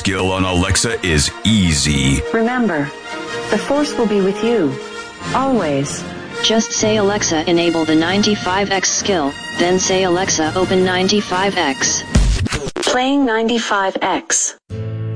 skill on Alexa is easy. Remember, the Force will be with you. Always. Just say Alexa enable the 95X skill, then say Alexa open 95X. Playing 95X.